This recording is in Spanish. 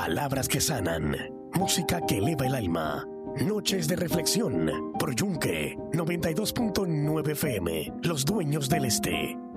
Palabras que sanan, música que eleva el alma. Noches de reflexión por Yunque 92.9 FM, los dueños del este.